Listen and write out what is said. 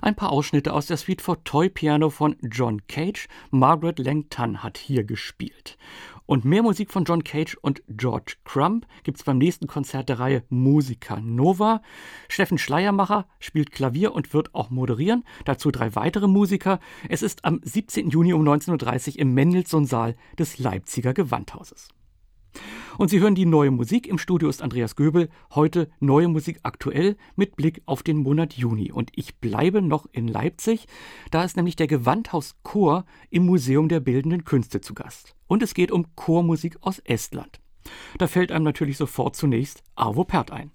Ein paar Ausschnitte aus der Suite for Toy Piano von John Cage. Margaret Langton hat hier gespielt. Und mehr Musik von John Cage und George Crumb gibt's beim nächsten Konzert der Reihe Musica Nova. Steffen Schleiermacher spielt Klavier und wird auch moderieren. Dazu 3 weitere Musiker. Es ist am 17. Juni um 19.30 Uhr im Mendelssohn-Saal des Leipziger Gewandhauses. Und Sie hören die neue Musik. Im Studio ist Andreas Göbel. Heute neue Musik aktuell mit Blick auf den Monat Juni. Und ich bleibe noch in Leipzig. Da ist nämlich der Gewandhauschor im Museum der Bildenden Künste zu Gast. Und es geht um Chormusik aus Estland. Da fällt einem natürlich sofort zunächst Arvo Pärt ein.